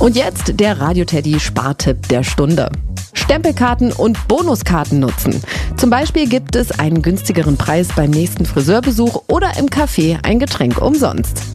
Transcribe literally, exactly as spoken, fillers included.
Und jetzt der Radio-Teddy-Spartipp der Stunde. Stempelkarten und Bonuskarten nutzen. Zum Beispiel gibt es einen günstigeren Preis beim nächsten Friseurbesuch oder im Café ein Getränk umsonst.